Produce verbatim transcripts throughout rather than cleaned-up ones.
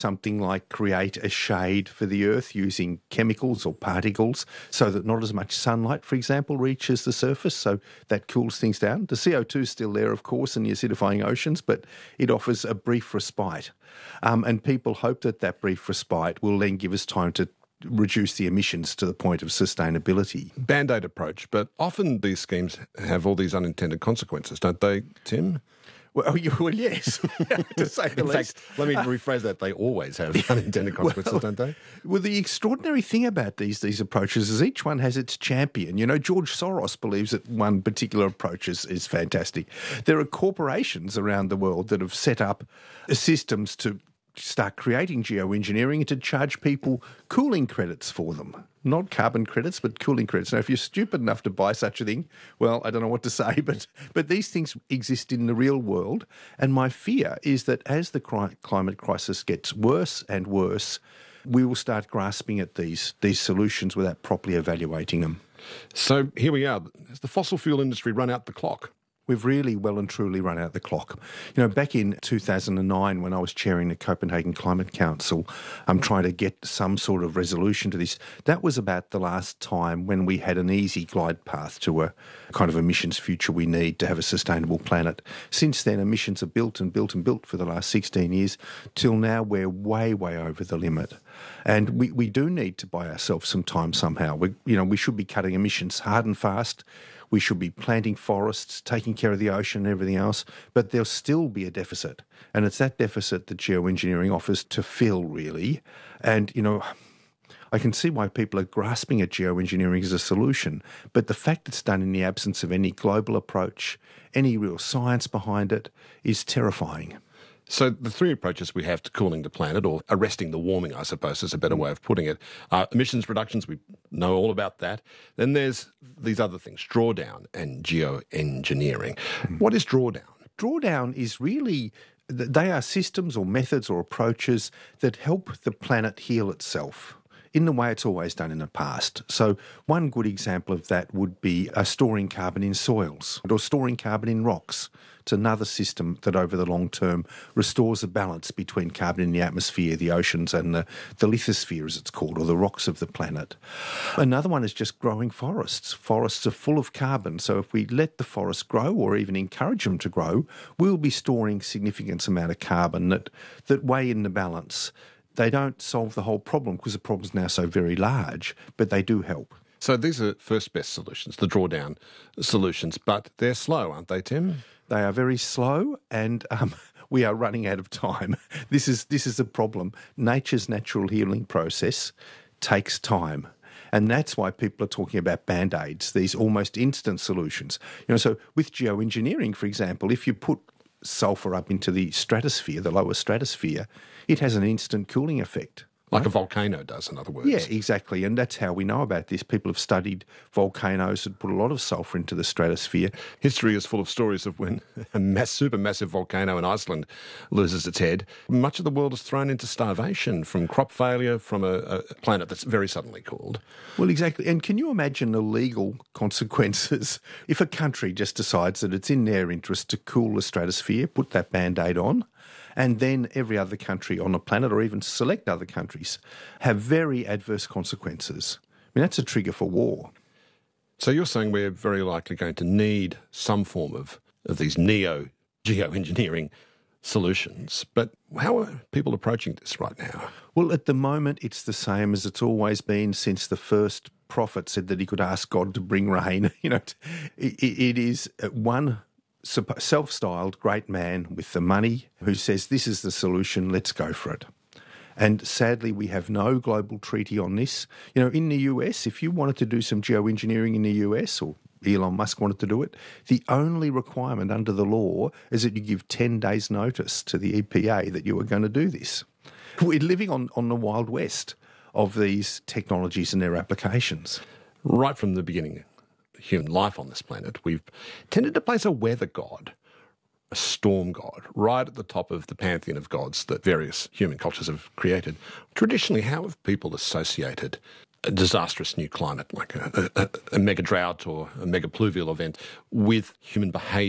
something like create a shade for the Earth using chemicals or particles so that not as much sunlight, for example, reaches the surface, so that cools things down. The C O two is still there, of course, in the acidifying oceans, but it offers a brief respite. Um, and people hope that that brief respite will then give us time to reduce the emissions to the point of sustainability. Band-aid approach, but often these schemes have all these unintended consequences, don't they, Tim? Well, you, well yes, to say the In least. fact, let me rephrase that. They always have unintended consequences, well, don't they? Well, the extraordinary thing about these these approaches is each one has its champion. You know, George Soros believes that one particular approach is, is fantastic. There are corporations around the world that have set up systems to start creating geoengineering and to charge people cooling credits for them. Not carbon credits, but cooling credits. Now, if you're stupid enough to buy such a thing, well, I don't know what to say, but but these things exist in the real world. And my fear is that as the cri- climate crisis gets worse and worse, we will start grasping at these, these solutions without properly evaluating them. So here we are. Has the fossil fuel industry run out the clock? We've really well and truly run out the clock. You know, back in two thousand nine, when I was chairing the Copenhagen Climate Council, I'm trying to get some sort of resolution to this. That was about the last time when we had an easy glide path to a kind of emissions future we need to have a sustainable planet. Since then, emissions are built and built and built for the last sixteen years. Till now, we're way, way over the limit. And we, we do need to buy ourselves some time somehow. We, you know, we should be cutting emissions hard and fast. We should be planting forests, taking care of the ocean and everything else, but there'll still be a deficit. And it's that deficit that geoengineering offers to fill, really. And, you know, I can see why people are grasping at geoengineering as a solution, but the fact it's done in the absence of any global approach, any real science behind it, is terrifying. So the three approaches we have to cooling the planet, or arresting the warming, I suppose, is a better way of putting it. Uh, emissions reductions, we know all about that. Then there's these other things, drawdown and geoengineering. Mm. What is drawdown? Drawdown is really, they are systems or methods or approaches that help the planet heal itself in the way it's always done in the past. So one good example of that would be uh, storing carbon in soils or storing carbon in rocks. It's another system that over the long term restores a balance between carbon in the atmosphere, the oceans and the, the lithosphere, as it's called, or the rocks of the planet. Another one is just growing forests. Forests are full of carbon, so if we let the forests grow or even encourage them to grow, we'll be storing significant amount of carbon that, that weigh in the balance. They don't solve the whole problem because the problem's now so very large, but they do help. So these are first best solutions, the drawdown solutions, but they're slow, aren't they, Tim? They are very slow and um, we are running out of time. This is this is a problem. Nature's natural healing process takes time. And that's why people are talking about Band-Aids, these almost instant solutions. You know, so with geoengineering, for example, if you put sulphur up into the stratosphere, the lower stratosphere, it has an instant cooling effect. Like a volcano does, in other words. Yeah, exactly. And that's how we know about this. People have studied volcanoes that put a lot of sulphur into the stratosphere. History is full of stories of when a mass, supermassive volcano in Iceland loses its head. Much of the world is thrown into starvation from crop failure from a, a planet that's very suddenly cooled. Well, exactly. And can you imagine the legal consequences if a country just decides that it's in their interest to cool the stratosphere, put that Band-Aid on, and then every other country on the planet, or even select other countries, have very adverse consequences? I mean, that's a trigger for war. So you're saying we're very likely going to need some form of, of these neo-geoengineering solutions. But how are people approaching this right now? Well, at the moment, it's the same as it's always been since the first prophet said that he could ask God to bring rain. You know, it, it is one self-styled great man with the money who says, this is the solution, let's go for it. And sadly, we have no global treaty on this. You know, in the U S, if you wanted to do some geoengineering in the U S, or Elon Musk wanted to do it, the only requirement under the law is that you give ten days notice to the E P A that you are going to do this. We're living on, on the Wild West of these technologies and their applications. Right from the beginning, human life on this planet, we've tended to place a weather god, a storm god, right at the top of the pantheon of gods that various human cultures have created. Traditionally, how have people associated a disastrous new climate, like a, a, a mega drought or a mega pluvial event, with human behaviour?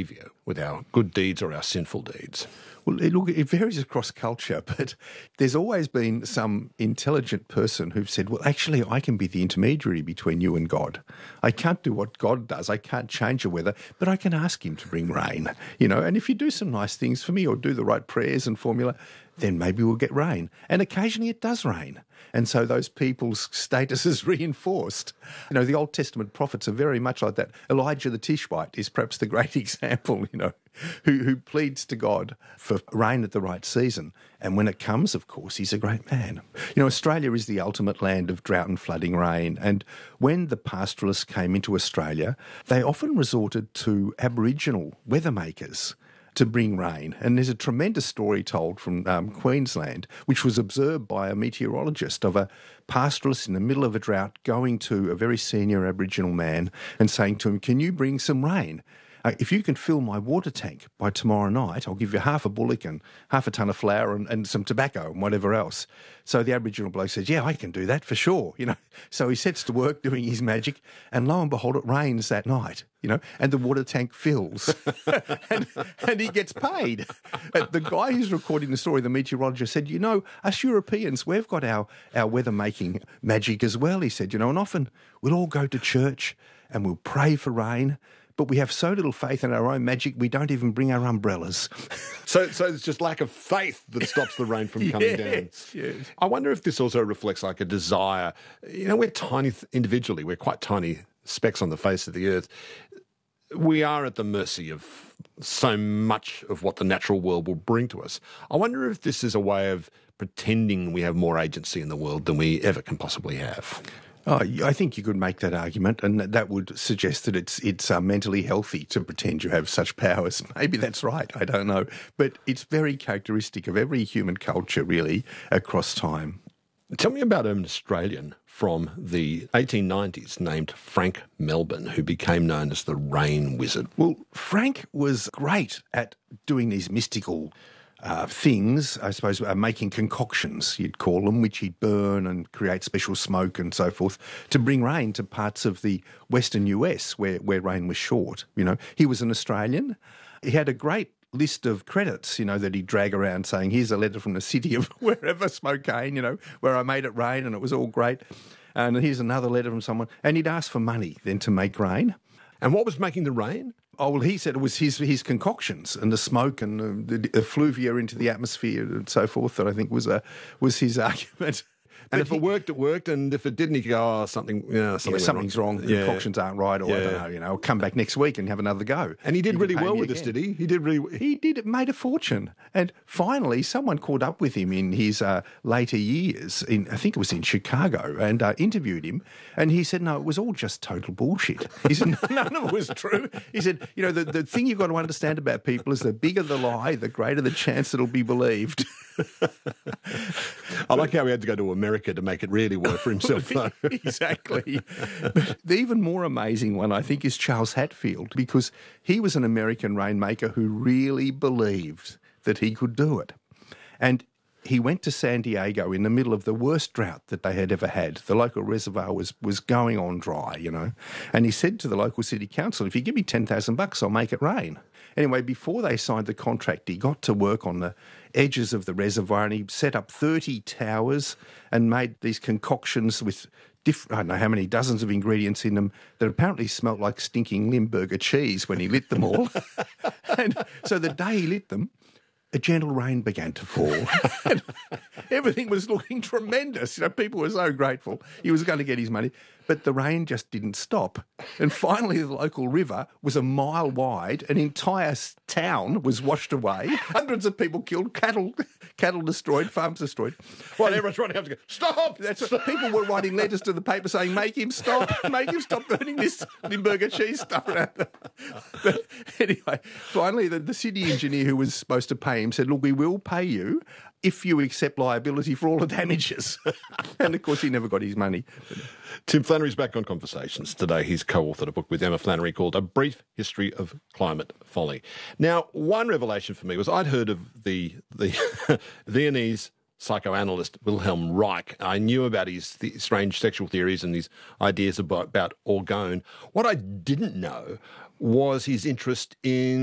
with our good deeds or our sinful deeds? Well, it, look, it varies across culture, but there's always been some intelligent person who've said, well, actually, I can be the intermediary between you and God. I can't do what God does. I can't change the weather, but I can ask him to bring rain, you know, and if you do some nice things for me or do the right prayers and formula, then maybe we'll get rain. And occasionally it does rain. And so those people's status is reinforced. You know, the Old Testament prophets are very much like that. Elijah the Tishbite is perhaps the great example, you know, who, who pleads to God for rain at the right season. And when it comes, of course, he's a great man. You know, Australia is the ultimate land of drought and flooding rain. And when the pastoralists came into Australia, they often resorted to Aboriginal weather makers to bring rain. And there's a tremendous story told from um, Queensland, which was observed by a meteorologist, of a pastoralist in the middle of a drought going to a very senior Aboriginal man and saying to him, can you bring some rain? Uh, if you can fill my water tank by tomorrow night, I'll give you half a bullock and half a ton of flour and, and some tobacco and whatever else. So the Aboriginal bloke says, yeah, I can do that for sure, you know. So he sets to work doing his magic, and lo and behold, it rains that night, you know, and the water tank fills and, and he gets paid. And the guy who's recording the story, the meteorologist, said, you know, us Europeans, we've got our, our weather-making magic as well, he said, you know, and often we'll all go to church and we'll pray for rain, but we have so little faith in our own magic, we don't even bring our umbrellas. So so it's just lack of faith that stops the rain from coming yes, down. Yes. I wonder if this also reflects like a desire. You know, we're tiny th- individually. We're quite tiny specks on the face of the earth. We are at the mercy of so much of what the natural world will bring to us. I wonder if this is a way of pretending we have more agency in the world than we ever can possibly have. Oh, I think you could make that argument, and that would suggest that it's it's uh, mentally healthy to pretend you have such powers. Maybe that's right, I don't know. But it's very characteristic of every human culture, really, across time. Tell me about an Australian from the eighteen nineties named Frank Melbourne, who became known as the Rain Wizard. Well, Frank was great at doing these mystical Uh, things, I suppose, uh, making concoctions, you'd call them, which he'd burn and create special smoke and so forth to bring rain to parts of the western U S where, where rain was short. You know, he was an Australian. He had a great list of credits, you know, that he'd drag around saying, here's a letter from the city of wherever, Spokane, you know, where I made it rain and it was all great. And here's another letter from someone. And he'd ask for money then to make rain. And what was making the rain? Oh, well, he said it was his his concoctions and the smoke and the, the effluvia into the atmosphere and so forth that I think was a, was his argument. And But if it he- worked, it worked. And if it didn't, he could go, oh, something, you know, something yeah, went something's wrong, the Yeah. concoctions aren't right, or I Yeah. don't know, you know, I'll come back next week and have another go. And he did You can really pay well me with this, again. did he? He did really. He did, it made a fortune. And finally, someone caught up with him in his uh, later years, in I think it was in Chicago, and uh, interviewed him. And he said, no, it was all just total bullshit. He said, none of it was true. He said, you know, the, the thing you've got to understand about people is the bigger the lie, the greater the chance it'll be believed. I like how he had to go to America to make it really work for himself, though. Exactly. But the even more amazing one, I think, is Charles Hatfield, because he was an American rainmaker who really believed that he could do it. And he went to San Diego in the middle of the worst drought that they had ever had. The local reservoir was, was going on dry, you know. And he said to the local city council, if you give me ten thousand bucks, I'll make it rain. Anyway, before they signed the contract, he got to work on the edges of the reservoir and he set up thirty towers and made these concoctions with different, I don't know how many dozens of ingredients in them that apparently smelt like stinking Limburger cheese when he lit them all. And so the day he lit them, a gentle rain began to fall. And everything was looking tremendous. You know, people were so grateful. He was going to get his money. But the rain just didn't stop. And finally, the local river was a mile wide. An entire s- town was washed away. Hundreds of people killed, cattle cattle destroyed, farms destroyed. Well, everyone's running up to go, stop! That's what, people were writing letters to the paper saying, make him stop, make him stop burning this Limburger cheese stuff around. But anyway, finally, the, the city engineer who was supposed to pay him said, look, we will pay you if you accept liability for all the damages. And, of course, he never got his money. Tim Flannery's back on Conversations. Today he's co-authored a book with Emma Flannery called A Brief History of Climate Folly. Now, one revelation for me was I'd heard of the, the Viennese psychoanalyst Wilhelm Reich. I knew about his th- strange sexual theories and his ideas about, about orgone. What I didn't know was his interest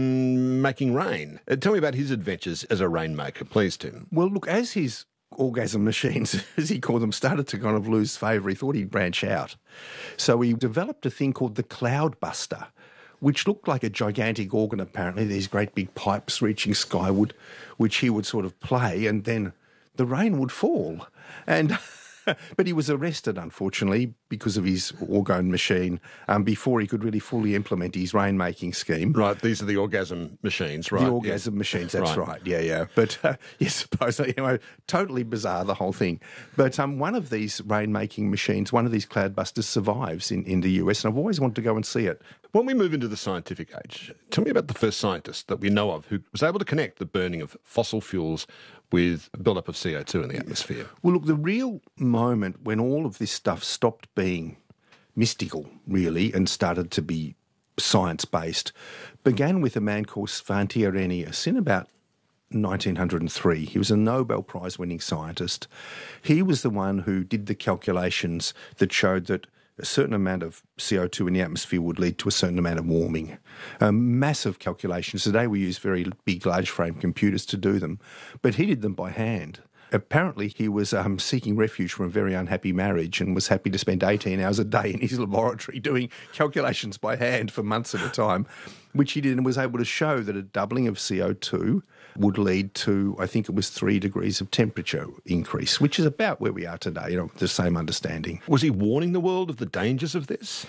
in making rain. Uh, tell me about his adventures as a rainmaker, please, Tim. Well, look, as his orgasm machines, as he called them, started to kind of lose favour, he thought he'd branch out. So he developed a thing called the Cloudbuster, which looked like a gigantic organ, apparently, these great big pipes reaching skyward, which he would sort of play, and then the rain would fall. And but he was arrested, unfortunately, because of his orgone machine um, before he could really fully implement his rainmaking scheme. Right, these are the orgasm machines, right? The orgasm yeah. machines, that's right. right. Yeah, yeah. But uh, yes, suppose, you know, totally bizarre, the whole thing. But um, one of these rainmaking machines, one of these Cloudbusters survives in, in the U S, and I've always wanted to go and see it. When we move into the scientific age, tell me about the first scientist that we know of who was able to connect the burning of fossil fuels with build-up of C O two in the atmosphere. Well, look, the real moment when all of this stuff stopped being mystical, really, and started to be science-based began with a man called Svante Arrhenius in about nineteen oh three. He was a Nobel Prize-winning scientist. He was the one who did the calculations that showed that a certain amount of C O two in the atmosphere would lead to a certain amount of warming. Um, massive calculations. Today we use very big, large-frame computers to do them, but he did them by hand. Apparently he was um, seeking refuge from a very unhappy marriage and was happy to spend eighteen hours a day in his laboratory doing calculations by hand for months at a time, which he did, and was able to show that a doubling of C O two would lead to, I think it was three degrees of temperature increase, which is about where we are today, you know, the same understanding. Was he warning the world of the dangers of this?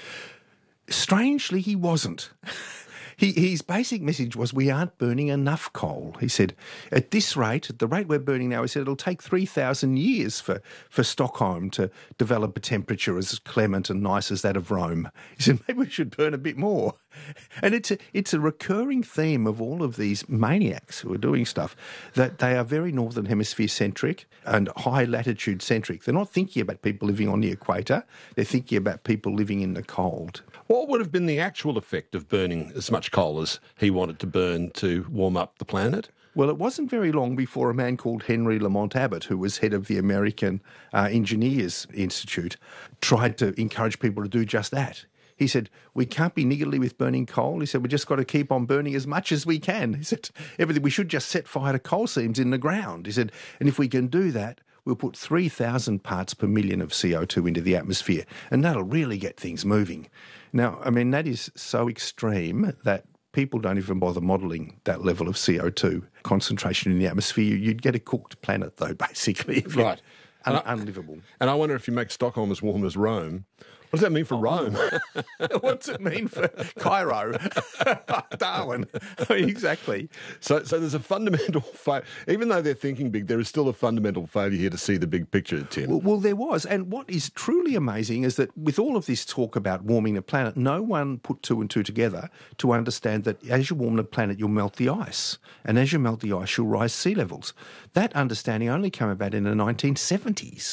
Strangely, he wasn't. He, his basic message was, we aren't burning enough coal. He said, at this rate, at the rate we're burning now, he said, it'll take three thousand years for, for Stockholm to develop a temperature as clement and nice as that of Rome. He said, maybe we should burn a bit more. And it's a, it's a recurring theme of all of these maniacs who are doing stuff, that they are very Northern Hemisphere centric and high latitude centric. They're not thinking about people living on the equator. They're thinking about people living in the cold. What would have been the actual effect of burning as much coal as he wanted to burn to warm up the planet? Well, it wasn't very long before a man called Henry Lamont Abbott, who was head of the American uh, Engineers Institute, tried to encourage people to do just that. He said, we can't be niggardly with burning coal. He said, we just got to keep on burning as much as we can. He said, everything, we should just set fire to coal seams in the ground. He said, and if we can do that, we'll put three thousand parts per million of C O two into the atmosphere, and that'll really get things moving. Now, I mean, that is so extreme that people don't even bother modelling that level of C O two concentration in the atmosphere. You'd get a cooked planet, though, basically. Right. Un- and I, unlivable. And I wonder if you make Stockholm as warm as Rome, what does that mean for oh. Rome? What's it mean for Cairo? Darwin. Exactly. So so there's a fundamental failure. Even though they're thinking big, there is still a fundamental failure here to see the big picture, Tim. Well, well, there was. And what is truly amazing is that with all of this talk about warming the planet, no one put two and two together to understand that as you warm the planet, you'll melt the ice. And as you melt the ice, you'll rise sea levels. That understanding only came about in the nineteen seventies.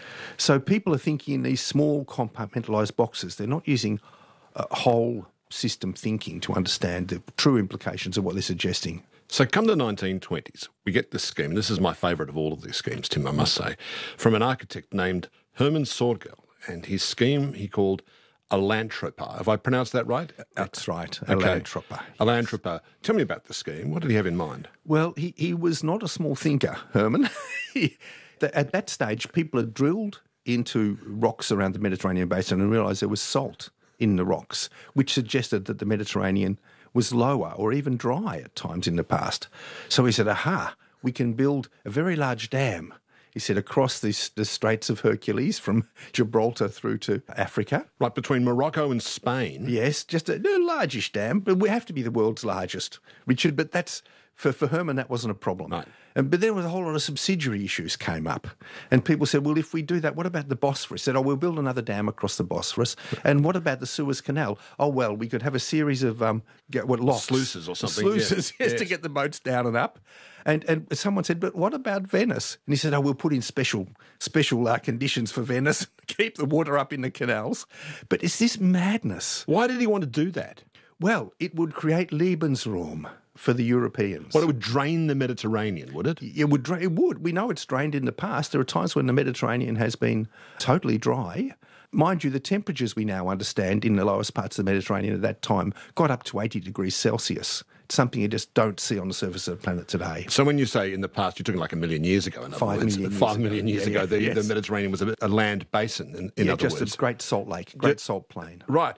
So people are thinking in these small compartmentalised boxes. They're not using a whole system thinking to understand the true implications of what they're suggesting. So come the nineteen twenties, we get this scheme. This is my favourite of all of these schemes, Tim, I must say, from an architect named Hermann Sorgel. And his scheme he called Allantropa. Have I pronounced that right? That's right, okay. Allantropa. Allantropa. Tell me about the scheme. What did he have in mind? Well, he, he was not a small thinker, Hermann. he, at that stage, people had drilled into rocks around the Mediterranean basin and realised there was salt in the rocks, which suggested that the Mediterranean was lower or even dry at times in the past. So he said, aha, we can build a very large dam. He said, across this, the Straits of Hercules from Gibraltar through to Africa. Right, between Morocco and Spain. Yes, just a, a largish dam, but we have to be the world's largest, Richard, but that's... For, for Hermann, that wasn't a problem. Right. And, but then a whole lot of subsidiary issues came up. And people said, well, if we do that, what about the Bosphorus? Said, oh, we'll build another dam across the Bosphorus. And what about the Suez Canal? Oh, well, we could have a series of um, what locks. Sluices or something. Sluices, yeah. yes, yes, to get the boats down and up. And and someone said, but what about Venice? And he said, oh, we'll put in special special uh, conditions for Venice, keep the water up in the canals. But it's this madness. Why did he want to do that? Well, it would create Lebensraum for the Europeans. Well, it would drain the Mediterranean, would it? It would. It would. We know it's drained in the past. There are times when the Mediterranean has been totally dry. Mind you, the temperatures we now understand in the lowest parts of the Mediterranean at that time got up to eighty degrees Celsius. It's something you just don't see on the surface of the planet today. So when you say in the past, you're talking like a million years ago, in other Five words. million years Five ago. million years Yeah, ago, yeah, the, yes. the Mediterranean was a, a land basin, in, in yeah, other just words. a great salt lake, great salt plain. Right.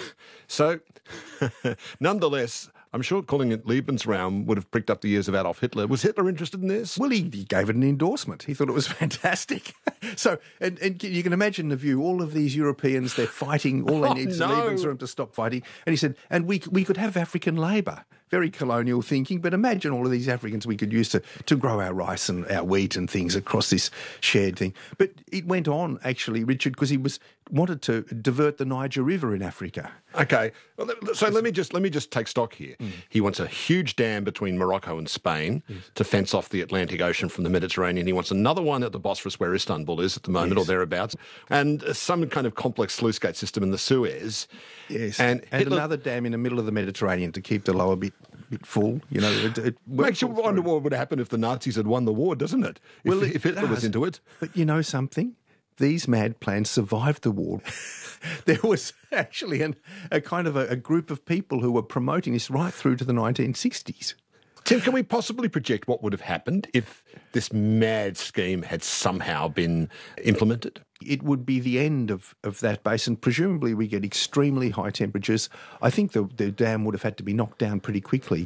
So, nonetheless, I'm sure calling it Lebensraum would have pricked up the ears of Adolf Hitler. Was Hitler interested in this? Well, he, he gave it an endorsement. He thought it was fantastic. so, and, and you can imagine the view, all of these Europeans, they're fighting, all they Oh, need is no. a Lebensraum to stop fighting. And he said, and we we could have African labour. Very colonial thinking, but imagine all of these Africans we could use to, to grow our rice and our wheat and things across this shared thing. But it went on, actually, Richard, because he was wanted to divert the Niger River in Africa. Okay, well, so let me just let me just take stock here. Mm. He wants a huge dam between Morocco and Spain yes. to fence off the Atlantic Ocean from the Mediterranean. He wants another one at the Bosphorus, where Istanbul is at the moment, yes. or thereabouts, and some kind of complex sluice gate system in the Suez. Yes, and, and Hitler, another dam in the middle of the Mediterranean to keep the lower bit bit full. You know, it, it makes you wonder what would happen if the Nazis had won the war, doesn't it? If, well, it if Hitler does. was into it. But you know something? These mad plans survived the war. There was actually an, a kind of a, a group of people who were promoting this right through to the nineteen sixties. Tim, can we possibly project what would have happened if this mad scheme had somehow been implemented? It would be the end of, of that basin. Presumably we get extremely high temperatures. I think the, the dam would have had to be knocked down pretty quickly.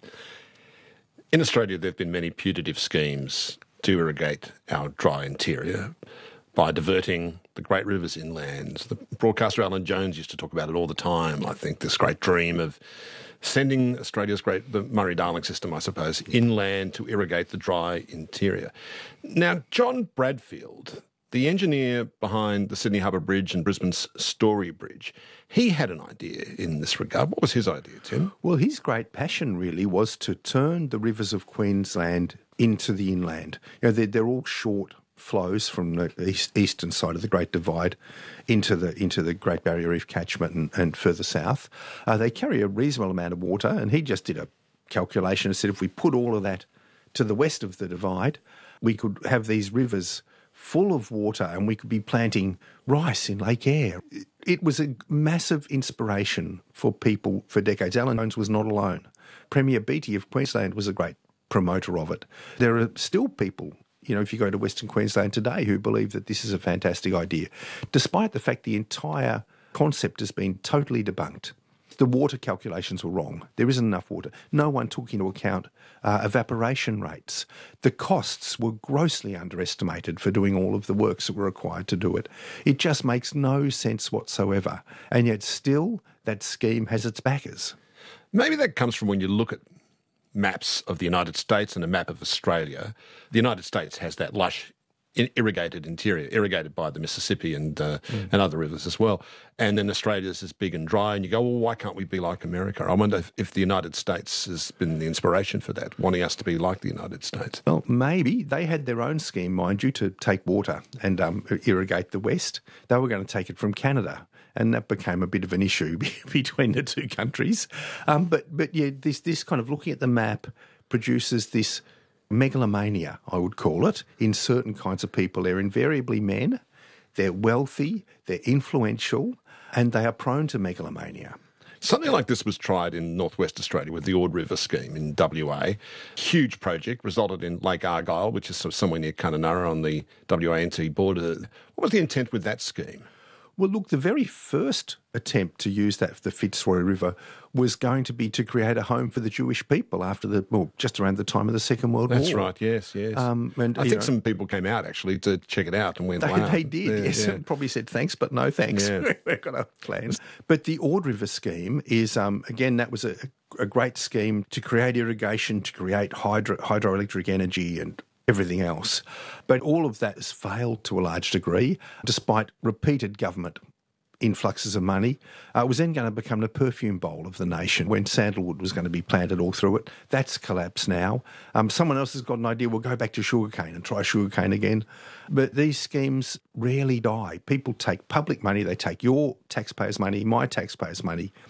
In Australia, there have been many putative schemes to irrigate our dry interior by diverting the great rivers inland. The broadcaster Alan Jones used to talk about it all the time. I think this great dream of sending Australia's great, the Murray-Darling system, I suppose, inland to irrigate the dry interior. Now, John Bradfield, the engineer behind the Sydney Harbour Bridge and Brisbane's Story Bridge, he had an idea in this regard. What was his idea, Tim? Well, his great passion really was to turn the rivers of Queensland into the inland. You know, they're, they're all short flows from the east, eastern side of the Great Divide into the into the Great Barrier Reef catchment and, and further south. Uh, they carry a reasonable amount of water, and he just did a calculation and said if we put all of that to the west of the divide, we could have these rivers full of water and we could be planting rice in Lake Eyre. It was a massive inspiration for people for decades. Alan Jones was not alone. Premier Beattie of Queensland was a great promoter of it. There are still people, you know, if you go to Western Queensland today, who believe that this is a fantastic idea, despite the fact the entire concept has been totally debunked. The water calculations were wrong. There isn't enough water. No one took into account uh, evaporation rates. The costs were grossly underestimated for doing all of the works that were required to do it. It just makes no sense whatsoever. And yet still, that scheme has its backers. Maybe that comes from when you look at maps of the United States and a map of Australia. The United States has that lush irrigated interior, irrigated by the Mississippi and uh, mm. and other rivers as well. And then Australia's is big and dry, and you go, well, why can't we be like America? I wonder if, if the United States has been the inspiration for that, wanting us to be like the United States. Well, maybe. They had their own scheme, mind you, to take water and um, irrigate the West. They were going to take it from Canada, and that became a bit of an issue between the two countries. Um, but, but yeah, this, this kind of looking at the map produces this megalomania, I would call it, in certain kinds of people. They're invariably men, they're wealthy, they're influential, and they are prone to megalomania. Something like this was tried in northwest Australia with the Ord River scheme in W A. Huge project, resulted in Lake Argyle, which is somewhere near Kununurra on the W A N T border. What was the intent with that scheme? Well, look, the very first attempt to use that the Fitzroy River was going to be to create a home for the Jewish people after the, well, just around the time of the Second World That's War. That's right, yes, yes. Um, and, I think know, some people came out, actually, to check it out and went, they, wow. They did, yeah, yes. Yeah. Probably said thanks, but no thanks. Yeah. We've got our plans. But the Ord River scheme is, um, again, that was a, a great scheme to create irrigation, to create hydro, hydroelectric energy and everything else. But all of that has failed to a large degree, despite repeated government influxes of money. Uh, it was then going to become the perfume bowl of the nation when sandalwood was going to be planted all through it. That's collapsed now. Um, someone else has got an idea, we'll go back to sugarcane and try sugarcane again. But these schemes rarely die. People take public money, they take your taxpayers' money, my taxpayers' money,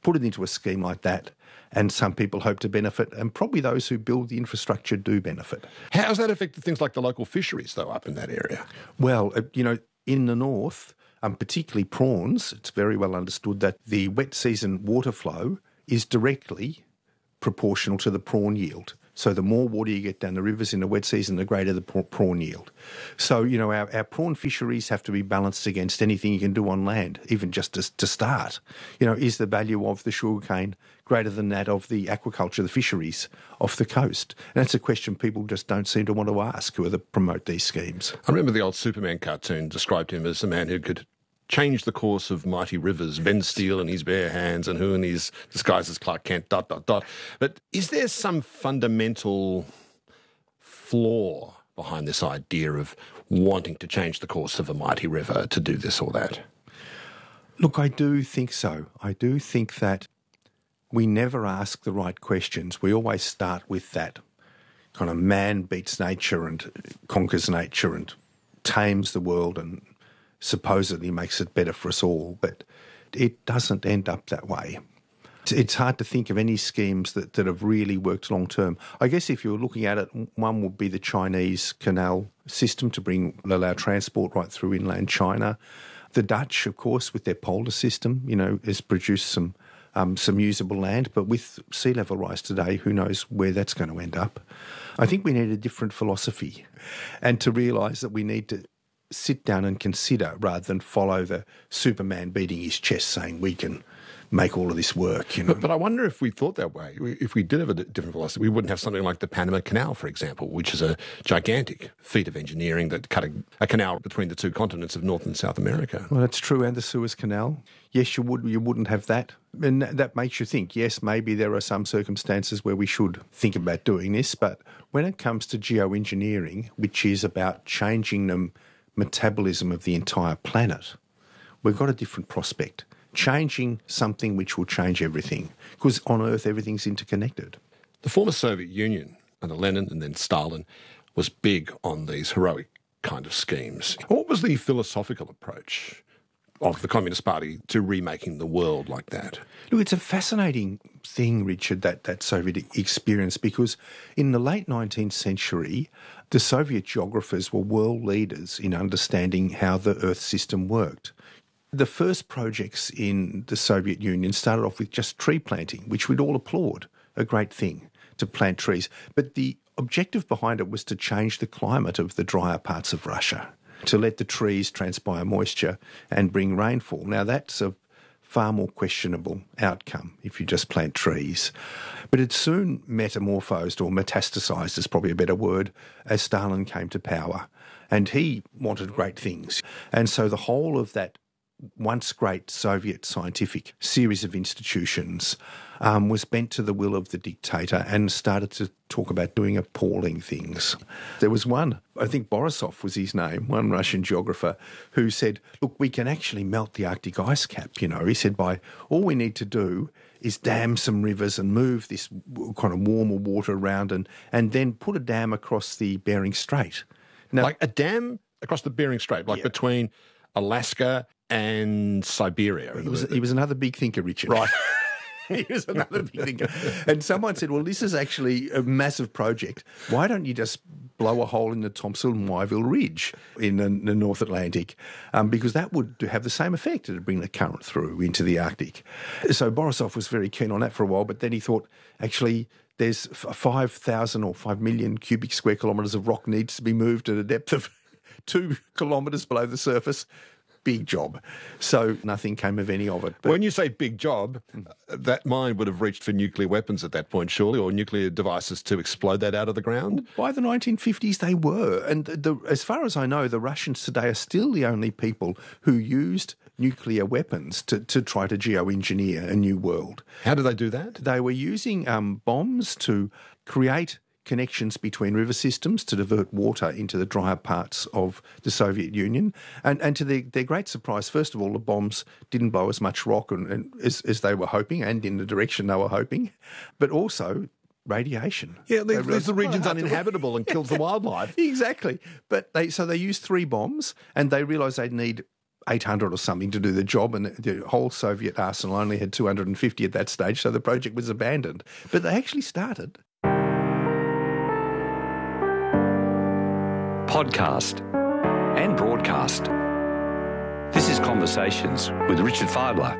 put it into a scheme like that, and some people hope to benefit, and probably those who build the infrastructure do benefit. How has that affected things like the local fisheries, though, up in that area? Well, uh, you know, in the north, um, particularly prawns, it's very well understood that the wet season water flow is directly proportional to the prawn yield. So the more water you get down the rivers in the wet season, the greater the prawn yield. So, you know, our, our prawn fisheries have to be balanced against anything you can do on land, even just to, to start. You know, is the value of the sugarcane greater than that of the aquaculture, the fisheries off the coast? And that's a question people just don't seem to want to ask who are the promote these schemes. I remember the old Superman cartoon described him as a man who could change the course of mighty rivers, bend steel in his bare hands, and who in his disguise as Clark Kent, dot, dot, dot. But is there some fundamental flaw behind this idea of wanting to change the course of a mighty river to do this or that? Look, I do think so. I do think that we never ask the right questions. We always start with that kind of man beats nature and conquers nature and tames the world and supposedly makes it better for us all, but it doesn't end up that way. It's hard to think of any schemes that, that have really worked long term. I guess if you were looking at it, one would be the Chinese canal system to bring allow transport right through inland China. The Dutch, of course, with their polar system, you know, has produced some um, some usable land, but with sea level rise today, who knows where that's going to end up. I think we need a different philosophy, and to realise that we need to sit down and consider rather than follow the Superman beating his chest saying we can make all of this work. You know? But, but I wonder if we thought that way, if we did have a different philosophy, we wouldn't have something like the Panama Canal, for example, which is a gigantic feat of engineering that cut a, a canal between the two continents of North and South America. Well, that's true, and the Suez Canal. Yes, you would. You wouldn't have that. And that, that makes you think, yes, maybe there are some circumstances where we should think about doing this, but when it comes to geoengineering, which is about changing the metabolism of the entire planet, we've got a different prospect. Changing something which will change everything, because on Earth everything's interconnected. The former Soviet Union, under Lenin and then Stalin, was big on these heroic kind of schemes. What was the philosophical approach of the Communist Party to remaking the world like that? Look, it's a fascinating thing, Richard, that, that Soviet experience, because in the late nineteenth century, the Soviet geographers were world leaders in understanding how the Earth system worked. The first projects in the Soviet Union started off with just tree planting, which we'd all applaud, a great thing, to plant trees. But the objective behind it was to change the climate of the drier parts of Russia, to let the trees transpire moisture and bring rainfall. Now, that's a far more questionable outcome if you just plant trees. But it soon metamorphosed, or metastasised is probably a better word, as Stalin came to power. And he wanted great things. And so the whole of that once great Soviet scientific series of institutions um, was bent to the will of the dictator and started to talk about doing appalling things. There was one, I think Borisov was his name, one Russian geographer, who said, look, we can actually melt the Arctic ice cap, you know. He said, by all we need to do is dam some rivers and move this kind of warmer water around and, and then put a dam across the Bering Strait. Now, like a dam across the Bering Strait, like yeah. between Alaska and Siberia. He was, he was another big thinker, Richard. Right. He was another big thinker. And someone said, well, this is actually a massive project. Why don't you just blow a hole in the Thomson-Wyville Ridge in the, the North Atlantic? Um, because that would have the same effect. It would bring the current through into the Arctic. So Borisov was very keen on that for a while, but then he thought, actually, there's five thousand or five million cubic square kilometres of rock needs to be moved at a depth of two kilometres below the surface. Big job. So nothing came of any of it. But when you say big job, that mine would have reached for nuclear weapons at that point, surely, or nuclear devices to explode that out of the ground? By the nineteen fifties, they were. And the, the, as far as I know, the Russians today are still the only people who used nuclear weapons to, to try to geoengineer a new world. How did they do that? They were using um, bombs to create connections between river systems to divert water into the drier parts of the Soviet Union. And, and to their, their great surprise, first of all, the bombs didn't blow as much rock and, and as, as they were hoping and in the direction they were hoping, but also radiation. Yeah, leaves the regions uninhabitable and kills the wildlife. Exactly. But they so they used three bombs and they realised they'd need eight hundred or something to do the job, and the whole Soviet arsenal only had two hundred fifty at that stage, so the project was abandoned. But they actually started. Podcast and broadcast. This is Conversations with Richard Fidler.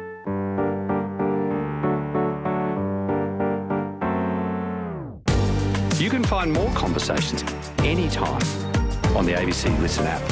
You can find more conversations anytime on the A B C Listen app.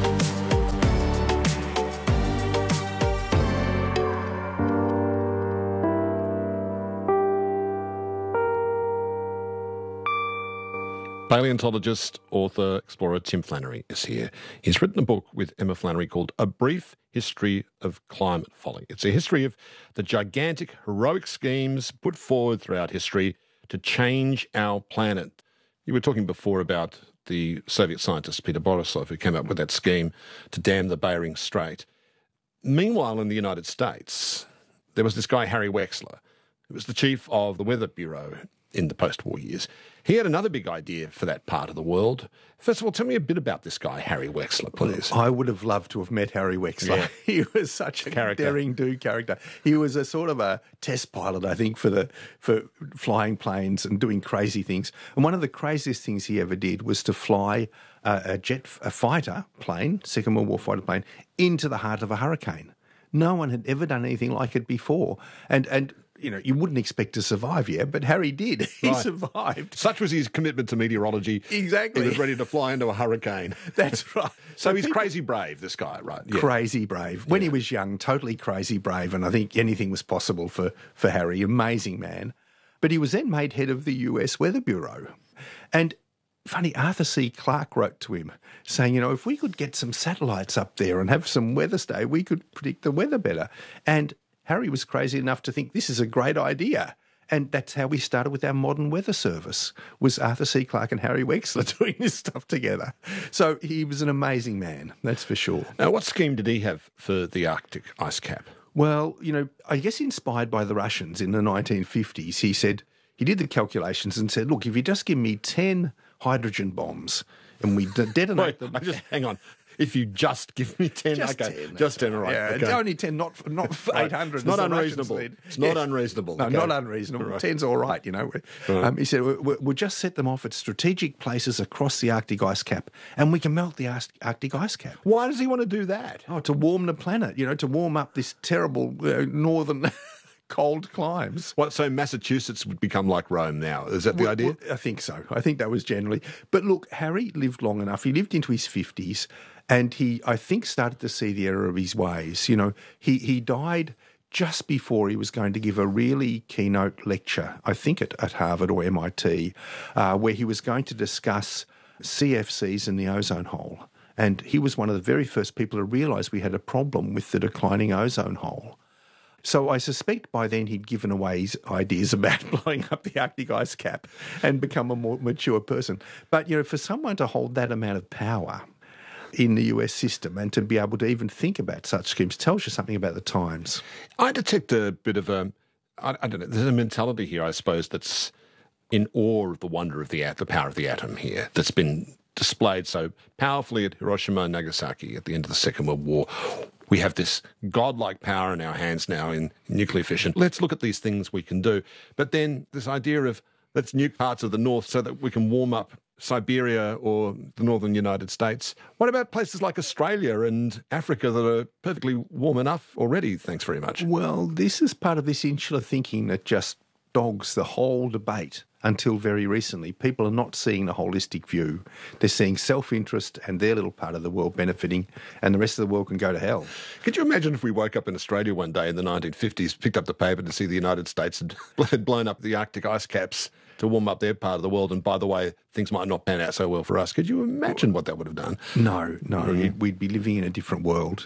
Paleontologist, author, explorer Tim Flannery is here. He's written a book with Emma Flannery called A Brief History of Climate Folly. It's a history of the gigantic, heroic schemes put forward throughout history to change our planet. You were talking before about the Soviet scientist Peter Borisov, who came up with that scheme to dam the Bering Strait. Meanwhile, in the United States, there was this guy, Harry Wexler, who was the chief of the Weather Bureau in the post-war years. He had another big idea for that part of the world. First of all, tell me a bit about this guy, Harry Wexler, please. I would have loved to have met Harry Wexler. Yeah. He was such a character. daring-do character. He was a sort of a test pilot, I think, for the for flying planes and doing crazy things. And one of the craziest things he ever did was to fly a, a jet, a fighter plane, Second World War fighter plane, into the heart of a hurricane. No one had ever done anything like it before. And and you know, you wouldn't expect to survive, yeah, but Harry did. He right. survived. Such was his commitment to meteorology. Exactly. He was ready to fly into a hurricane. That's right. So, so he's people, crazy brave, this guy, right? Yeah. Crazy brave. When yeah. he was young, totally crazy brave, and I think anything was possible for, for Harry. Amazing man. But he was then made head of the U S Weather Bureau. And funny, Arthur C. Clarke wrote to him saying, you know, if we could get some satellites up there and have some weather stay, we could predict the weather better. And Harry was crazy enough to think this is a great idea. And that's how we started with our modern weather service, was Arthur C. Clarke and Harry Wexler doing this stuff together. So he was an amazing man, that's for sure. Now, what scheme did he have for the Arctic ice cap? Well, you know, I guess inspired by the Russians in the nineteen fifties, he said, he did the calculations and said, look, if you just give me ten hydrogen bombs and we de- detonate Wait, them... just hang on. If you just give me ten, just okay, ten, just ten, all right. Yeah, Okay. it's only ten, not not eight hundred. It's not unreasonable. It's not yes. unreasonable. No, okay. not unreasonable. Right. Ten's all right, you know. Right. Um, he said we'll, we'll just set them off at strategic places across the Arctic ice cap, and we can melt the Arctic ice cap. Why does he want to do that? Oh, to warm the planet, you know, to warm up this terrible uh, northern. cold climes. What, so Massachusetts would become like Rome now? Is that the well, idea? Well, I think so. I think that was generally. But look, Harry lived long enough. He lived into his fifties, and he, I think, started to see the error of his ways. You know, he, he died just before he was going to give a really keynote lecture, I think at, at Harvard or M I T, uh, where he was going to discuss C F Cs in the ozone hole. And he was one of the very first people to realise we had a problem with the declining ozone hole. So I suspect by then he'd given away his ideas about blowing up the Arctic ice cap and become a more mature person. But, you know, for someone to hold that amount of power in the U S system and to be able to even think about such schemes tells you something about the times. I detect a bit of a, I, I don't know, there's a mentality here, I suppose, that's in awe of the wonder of the, the power of the atom here, that's been displayed so powerfully at Hiroshima and Nagasaki at the end of the Second World War. We have this godlike power in our hands now in nuclear fission. Let's look at these things we can do. But then this idea of let's nuke parts of the north so that we can warm up Siberia or the northern United States. What about places like Australia and Africa that are perfectly warm enough already? Thanks very much. Well, this is part of this insular thinking that just dogs the whole debate. Until very recently, people are not seeing the holistic view. They're seeing self-interest and their little part of the world benefiting, and the rest of the world can go to hell. Could you imagine if we woke up in Australia one day in the nineteen fifties, picked up the paper to see the United States had blown up the Arctic ice caps to warm up their part of the world, and by the way, things might not pan out so well for us. Could you imagine what that would have done? No, no. Mm-hmm. We'd be living in a different world.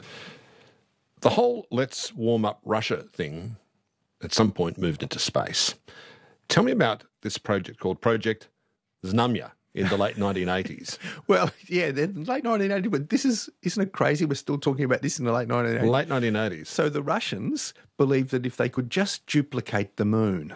The whole let's warm up Russia thing at some point moved into space. Tell me about this project called Project Znamya in the late nineteen eighties. Well, yeah, the late nineteen eighties, but this is, isn't it crazy we're still talking about this in the late nineteen eighties? Late nineteen eighties. So the Russians believed that if they could just duplicate the moon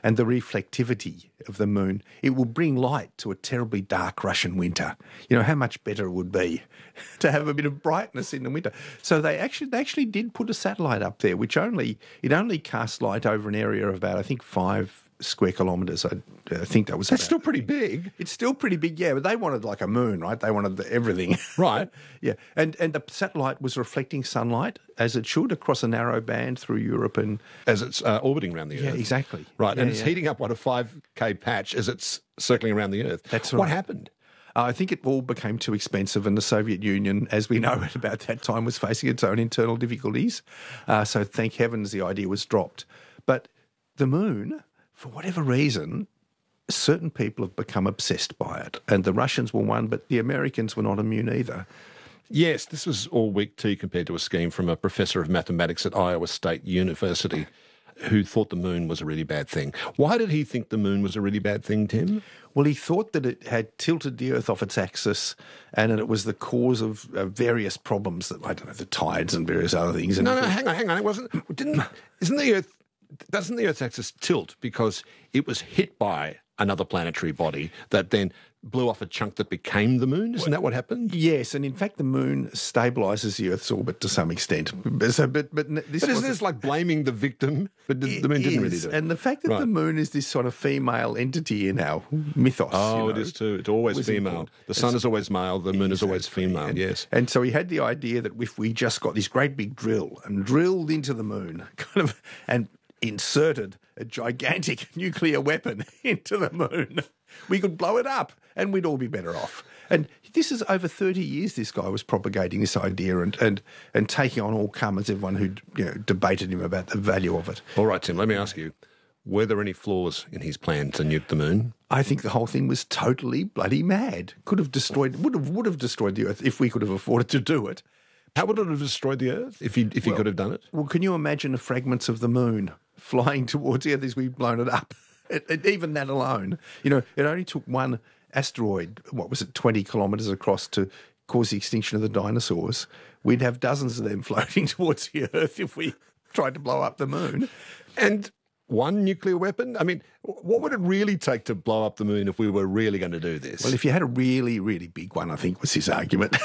and the reflectivity of the moon, it will bring light to a terribly dark Russian winter. You know, how much better it would be to have a bit of brightness in the winter. So they actually they actually did put a satellite up there, which only it only cast light over an area of about, I think, five square kilometres. I, I think that was That's about, still pretty big. It's still pretty big, yeah, but they wanted like a moon, right? They wanted the, everything. Right. Yeah, and and the satellite was reflecting sunlight, as it should, across a narrow band through Europe. And As it's uh, orbiting around the Earth. yeah, exactly. Right, Yeah, and it's yeah. heating up, what, a five K patch as it's circling around the Earth. That's What right. happened? Uh, I think it all became too expensive, and the Soviet Union, as we know at about that time, was facing its own internal difficulties. Uh, so thank heavens the idea was dropped. But the moon, for whatever reason, certain people have become obsessed by it. And the Russians were one, but the Americans were not immune either. Yes, this was all weak tea compared to a scheme from a professor of mathematics at Iowa State University who thought the moon was a really bad thing. Why did he think the moon was a really bad thing, Tim? Well, he thought that it had tilted the Earth off its axis and that it was the cause of uh, various problems, that I don't know, the tides and various other things. And No, no, hang on, hang on. It wasn't. Didn't? Isn't the Earth? Doesn't the Earth's axis tilt because it was hit by another planetary body that then blew off a chunk that became the moon? Isn't that what happened? Yes, and in fact, the moon stabilises the Earth's orbit to some extent. So, but but this But isn't wasn't- this like blaming the victim? But the, It the moon didn't really is, do it. and the fact that Right. the moon is this sort of female entity in our mythos. Oh, you it know, is too. It's always was female. important. The sun is always male. The moon is always female. And, Yes. and so he had the idea that if we just got this great big drill and drilled into the moon, kind of, and inserted a gigantic nuclear weapon into the moon, we could blow it up and we'd all be better off. And this is over thirty years this guy was propagating this idea and, and, and taking on all comers, everyone who, you know, debated him about the value of it. All right, Tim. Let me ask you: were there any flaws in his plan to nuke the moon? I think the whole thing was totally bloody mad. Could have destroyed, would have, would have destroyed the Earth if we could have afforded to do it. How would it have destroyed the Earth if he if he could have done it? Well, can you imagine the fragments of the moon flying towards the Earth as we've blown it up? It, it, even that alone, you know, it only took one asteroid, what was it, twenty kilometres across to cause the extinction of the dinosaurs. We'd have dozens of them floating towards the Earth if we tried to blow up the moon. And one nuclear weapon? I mean, what would it really take to blow up the moon if we were really going to do this? Well, if you had a really, really big one, I think was his argument.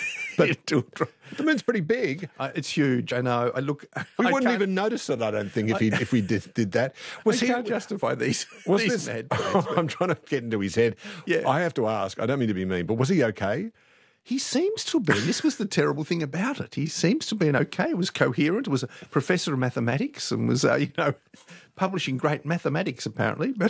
But the moon's pretty big. Uh, it's huge. I know. I look. We I wouldn't can't- even notice it, I don't think, if he if we did, did that. I can't justify these. was these this, mad plans, but I'm trying to get into his head. Yeah. I have to ask, I don't mean to be mean, but was he okay? He seems to have been. This was the terrible thing about it. He seems to have been okay. He was coherent. Was a professor of mathematics and was, uh, you know, publishing great mathematics apparently. But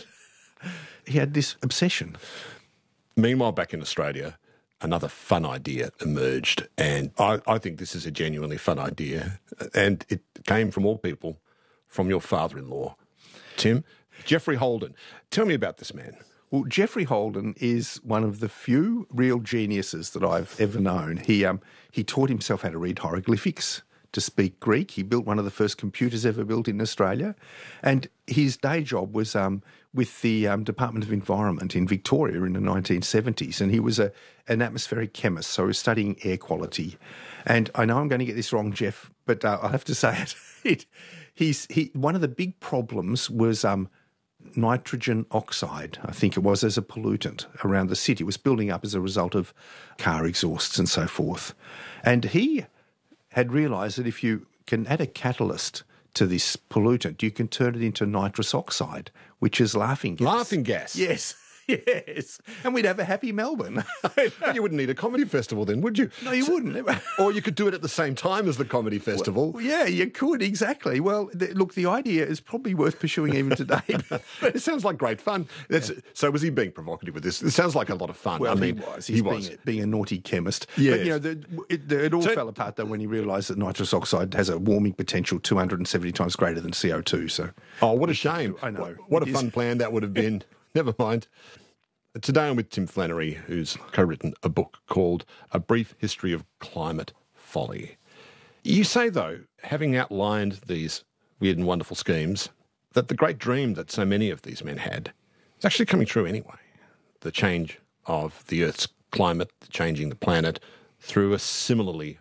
he had this obsession. Meanwhile, back in Australia, another fun idea emerged. And I, I think this is a genuinely fun idea. And it came from all people, from your father-in-law, Tim. Geoffrey Holden. Tell me about this man. Well, Geoffrey Holden is one of the few real geniuses that I've ever known. He um, he taught himself how to read hieroglyphics, to speak Greek. He built one of the first computers ever built in Australia. And his day job was um, with the um, Department of Environment in Victoria in the nineteen seventies. And he was a, an atmospheric chemist, so he was studying air quality. And I know I'm going to get this wrong, Jeff, but uh, I'll have to say it. it he's, he, one of the big problems was um, nitrogen oxide, I think it was, as a pollutant around the city. It was building up as a result of car exhausts and so forth. And he had realised that if you can add a catalyst to this pollutant, you can turn it into nitrous oxide, which is laughing gas. Laughing gas. Yes, yes. And we'd have a happy Melbourne. But you wouldn't need a comedy festival then, would you? No, you wouldn't. Or you could do it at the same time as the comedy festival. Well, yeah, you could, exactly. Well, th- look, the idea is probably worth pursuing even today. It sounds like great fun. That's, So was he being provocative with this? It sounds like a lot of fun. Well, I mean, he was. He's he being, was. A, being a naughty chemist. Yes. But, you know, the, it, the, it all So- fell apart, though, when he realised that nitrous oxide has a warming potential two hundred seventy times greater than C O two. So, Oh, what a shame. I know. What, what a It fun is. plan that would have been. Never mind. Today I'm with Tim Flannery, who's co-written a book called A Brief History of Climate Folly. You say, though, having outlined these weird and wonderful schemes, that the great dream that so many of these men had is actually coming true anyway. The change of the Earth's climate, the changing the planet, through a similarly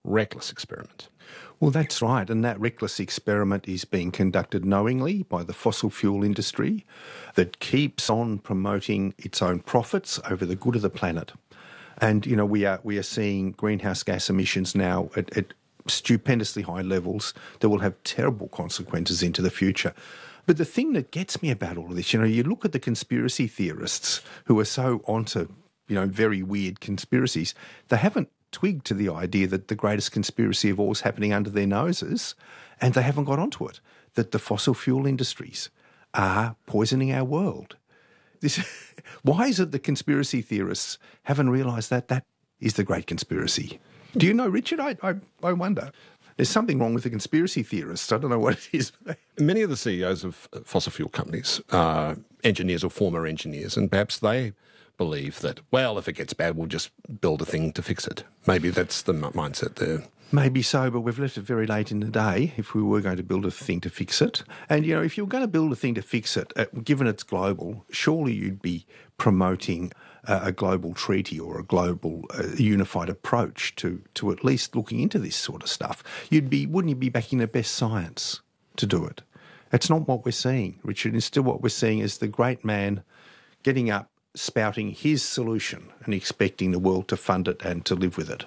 reckless experiment. Well, that's right. And that reckless experiment is being conducted knowingly by the fossil fuel industry that keeps on promoting its own profits over the good of the planet. And, you know, we are we are seeing greenhouse gas emissions now at, at stupendously high levels that will have terrible consequences into the future. But the thing that gets me about all of this, you know, you look at the conspiracy theorists who are so onto, you know, very weird conspiracies, they haven't twigged to the idea that the greatest conspiracy of all is happening under their noses, and they haven't got onto it, that the fossil fuel industries are poisoning our world. This, why is it the conspiracy theorists haven't realised that that is the great conspiracy? Do you know, Richard? I, I, I wonder. There's something wrong with the conspiracy theorists. I don't know what it is. Many of the C E Os of fossil fuel companies are engineers or former engineers, and perhaps they believe that, well, if it gets bad, we'll just build a thing to fix it. Maybe that's the mindset there. Maybe so, but we've left it very late in the day if we were going to build a thing to fix it. And, you know, if you're going to build a thing to fix it, uh, given it's global, surely you'd be promoting uh, a global treaty or a global uh, unified approach to, to at least looking into this sort of stuff. You'd be, wouldn't you be backing the best science to do it? That's not what we're seeing, Richard. Instead, what we're seeing is the great man getting up, spouting his solution and expecting the world to fund it and to live with it.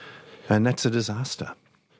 And that's a disaster.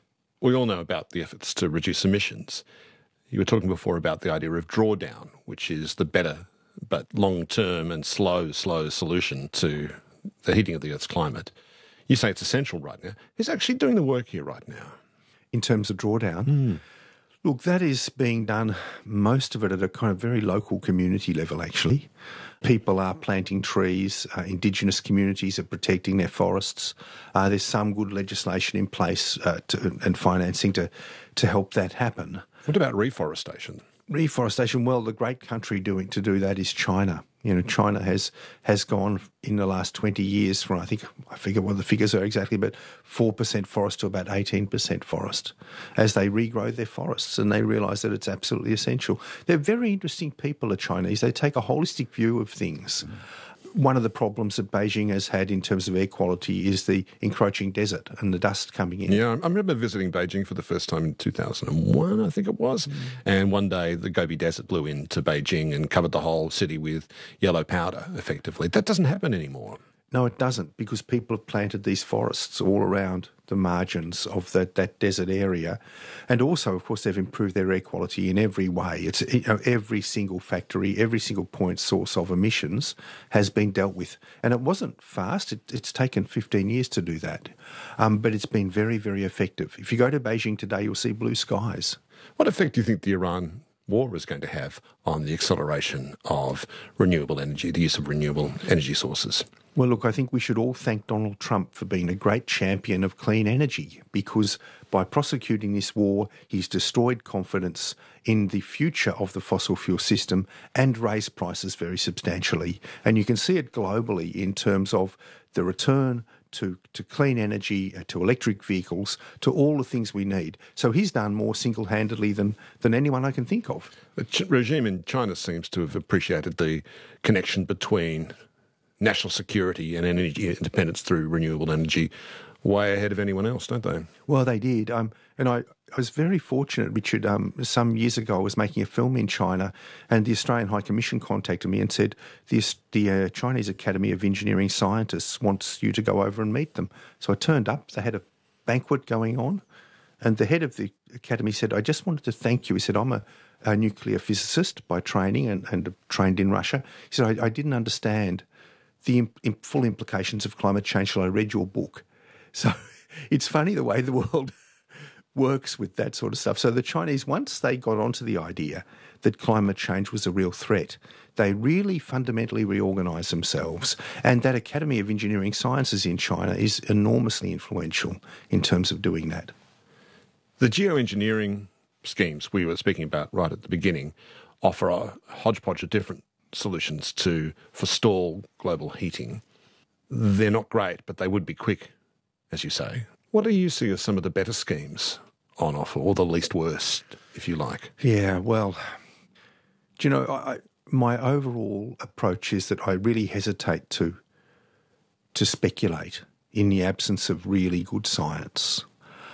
We all know about the efforts to reduce emissions. You were talking before about the idea of drawdown, which is the better but long-term and slow, slow solution to the heating of the Earth's climate. You say it's essential right now. Who's actually doing the work here right now? In terms of drawdown? Mm. Look, that is being done, most of it at a kind of very local community level, actually. People are planting trees. Uh, Indigenous communities are protecting their forests. Uh, there's some good legislation in place uh, to, and financing to, to help that happen. What about reforestation? Reforestation, well, the great country doing to do that is China. You know, China has has gone in the last twenty years from, I think, I forget what the figures are exactly, but four percent forest to about eighteen percent forest as they regrow their forests and they realise that it's absolutely essential. They're very interesting people, the Chinese. They take a holistic view of things. Mm. One of the problems that Beijing has had in terms of air quality is the encroaching desert and the dust coming in. Yeah, I remember visiting Beijing for the first time in two thousand one, I think it was. Mm. And one day the Gobi Desert blew into Beijing and covered the whole city with yellow powder, effectively. That doesn't happen anymore. No, it doesn't, because people have planted these forests all around the margins of that, that desert area. And also, of course, they've improved their air quality in every way. It's, you know, every single factory, every single point source of emissions has been dealt with. And it wasn't fast. It, it's taken fifteen years to do that. Um, but it's been very, very effective. If you go to Beijing today, you'll see blue skies. What effect do you think the Iran war is going to have on the acceleration of renewable energy, the use of renewable energy sources? Well, look, I think we should all thank Donald Trump for being a great champion of clean energy, because by prosecuting this war, he's destroyed confidence in the future of the fossil fuel system and raised prices very substantially. And you can see it globally in terms of the return to, to clean energy, uh, to electric vehicles, to all the things we need. So he's done more single-handedly than, than anyone I can think of. The ch- regime in China seems to have appreciated the connection between national security and energy independence through renewable energy way ahead of anyone else, don't they? Well, they did. Um, and I, I was very fortunate, Richard. Um, some years ago, I was making a film in China, and the Australian High Commission contacted me and said, the, the uh, Chinese Academy of Engineering Scientists wants you to go over and meet them. So I turned up. They had a banquet going on, and the head of the academy said, I just wanted to thank you. He said, I'm a, a nuclear physicist by training and, and trained in Russia. He said, I, I didn't understand the imp- full implications of climate change till I read your book. So it's funny the way the world works with that sort of stuff. So the Chinese, once they got onto the idea that climate change was a real threat, they really fundamentally reorganised themselves. And that Academy of Engineering Sciences in China is enormously influential in terms of doing that. The geoengineering schemes we were speaking about right at the beginning offer a hodgepodge of different solutions to forestall global heating. They're not great, but they would be quick, as you say. What do you see as some of the better schemes on offer, or the least worst, if you like? Yeah, well, do you know, I, my overall approach is that I really hesitate to to speculate in the absence of really good science.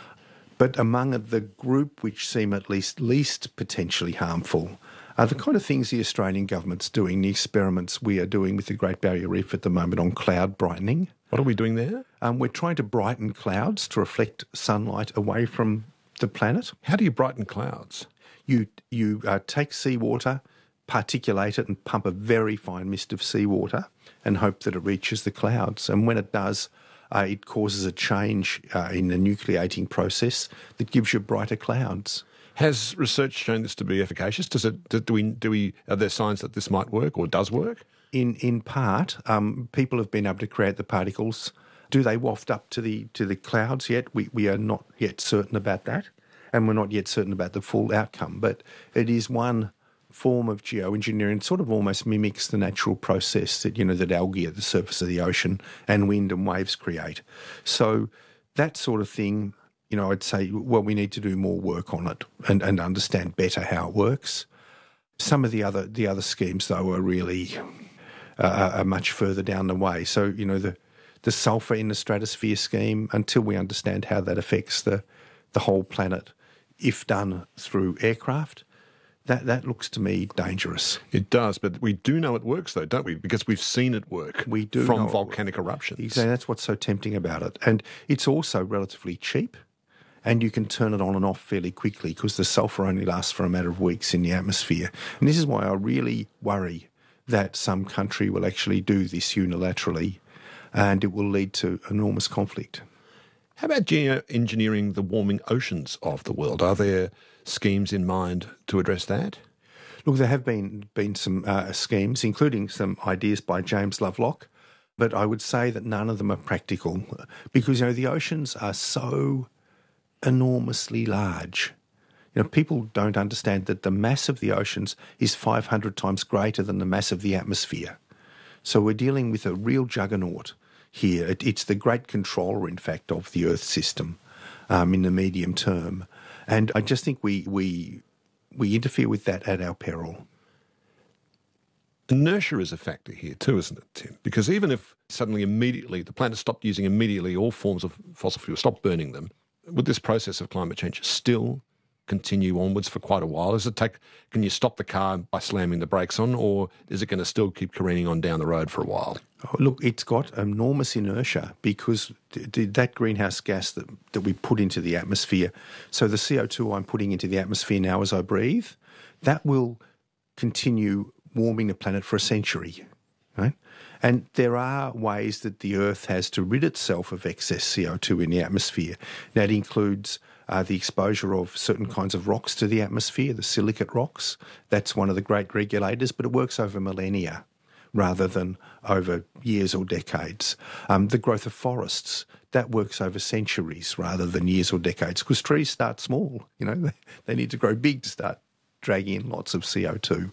But among the group which seem at least least potentially harmful are the kind of things the Australian government's doing, the experiments we are doing with the Great Barrier Reef at the moment on cloud brightening. What are we doing there? Um, we're trying to brighten clouds to reflect sunlight away from the planet. How do you brighten clouds? You, you uh, take seawater, particulate it and pump a very fine mist of seawater and hope that it reaches the clouds. And when it does, uh, it causes a change uh, in the nucleating process that gives you brighter clouds. Has research shown this to be efficacious? Does it? Do we? Do we? Are there signs that this might work or does work? In in part, um, people have been able to create the particles. Do they waft up to the to the clouds yet? We we are not yet certain about that, and we're not yet certain about the full outcome. But it is one form of geoengineering. It sort of almost mimics the natural process that you know that algae at the surface of the ocean and wind and waves create. So that sort of thing. You know, I'd say, well, we need to do more work on it and, and understand better how it works. Some of the other the other schemes, though, are really uh, are much further down the way. So, you know, the the sulphur in the stratosphere scheme, until we understand how that affects the the whole planet, if done through aircraft, that that looks to me dangerous. It does, but we do know it works, though, don't we? Because we've seen it work. We do from know volcanic eruptions. Exactly, that's what's so tempting about it, and it's also relatively cheap. And you can turn it on and off fairly quickly because the sulphur only lasts for a matter of weeks in the atmosphere. And this is why I really worry that some country will actually do this unilaterally and it will lead to enormous conflict. How about geoengineering the warming oceans of the world? Are there schemes in mind to address that? Look, there have been, been some uh, schemes, including some ideas by James Lovelock, but I would say that none of them are practical because, you know, the oceans are so enormously large. You know, people don't understand that the mass of the oceans is five hundred times greater than the mass of the atmosphere. So we're dealing with a real juggernaut here. It, it's the great controller, in fact, of the Earth system um, in the medium term. And I just think we, we, we interfere with that at our peril. Inertia is a factor here too, isn't it, Tim? Because even if suddenly immediately the planet stopped using immediately all forms of fossil fuel, stopped burning them, would this process of climate change still continue onwards for quite a while? Does it take, can you stop the car by slamming the brakes on, or is it going to still keep careening on down the road for a while? Oh, look, it's got enormous inertia because th- th- that greenhouse gas that, that we put into the atmosphere, so the C O two I'm putting into the atmosphere now as I breathe, that will continue warming the planet for a century, right? And there are ways that the Earth has to rid itself of excess C O two in the atmosphere. That includes uh, the exposure of certain kinds of rocks to the atmosphere, the silicate rocks. That's one of the great regulators, but it works over millennia rather than over years or decades. Um, the growth of forests, that works over centuries rather than years or decades because trees start small. You know, they, they need to grow big to start dragging in lots of C O two.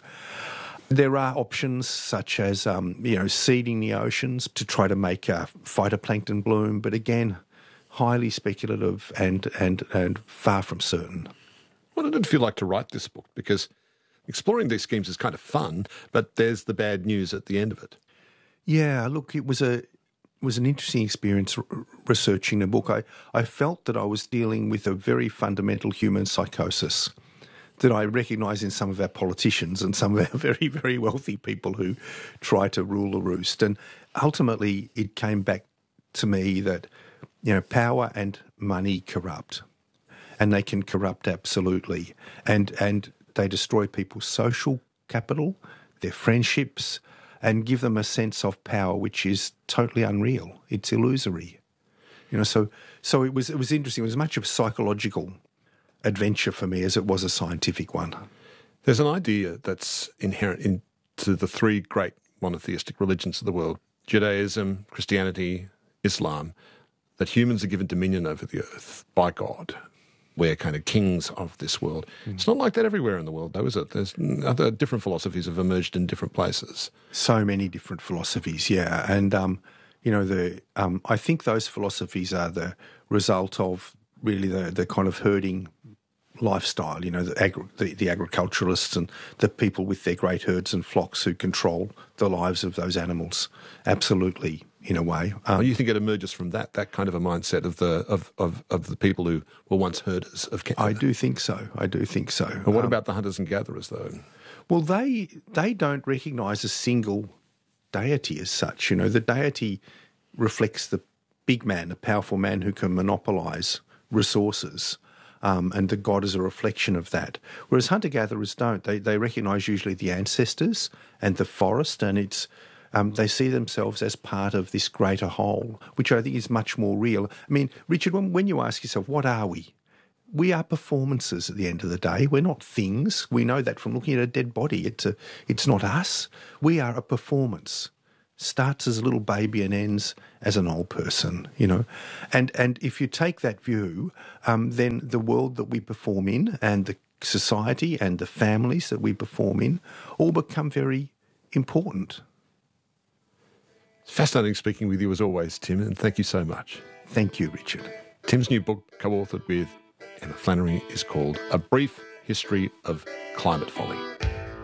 There are options such as, um, you know, seeding the oceans to try to make uh, phytoplankton bloom, but again, highly speculative and, and, and far from certain. What did it feel like to write this book? Because exploring these schemes is kind of fun, but there's the bad news at the end of it. Yeah, look, it was a it was an interesting experience r- researching the book. I, I felt that I was dealing with a very fundamental human psychosis that I recognise in some of our politicians and some of our very, very wealthy people who try to rule the roost. And ultimately, it came back to me that, you know, power and money corrupt, and they can corrupt absolutely. And and they destroy people's social capital, their friendships, and give them a sense of power which is totally unreal. It's illusory. You know, so so it was it was interesting. It was much of a psychological adventure for me as it was a scientific one. There's an idea that's inherent into the three great monotheistic religions of the world, Judaism, Christianity, Islam, that humans are given dominion over the earth by God. We're kind of kings of this world. Mm. It's not like that everywhere in the world, though, is it? There's other different philosophies have emerged in different places. So many different philosophies, yeah. And, um, you know, the um, I think those philosophies are the result of really the, the kind of herding lifestyle, you know, the, agri- the, the agriculturalists and the people with their great herds and flocks who control the lives of those animals. Absolutely. in a way. Um, Oh, you think it emerges from that, that kind of a mindset of the of, of, of the people who were once herders of cattle? I do think so. I do think so. But what Um, about the hunters and gatherers, though? Well, they they don't recognise a single deity as such. You know, the deity reflects the big man, a powerful man who can monopolise resources, um, and the god is a reflection of that. Whereas hunter-gatherers don't. They they recognise usually the ancestors and the forest, and it's um, they see themselves as part of this greater whole, which I think is much more real. I mean, Richard, when, when you ask yourself, what are we? We are performances at the end of the day. We're not things. We know that from looking at a dead body. It's a, it's not us. We are a performance. Starts as a little baby and ends as an old person, you know. And and if you take that view, um, then the world that we perform in and the society and the families that we perform in all become very important. It's fascinating speaking with you as always, Tim, and thank you so much. Thank you, Richard. Tim's new book, co-authored with Emma Flannery, is called A Brief History of Climate Folly.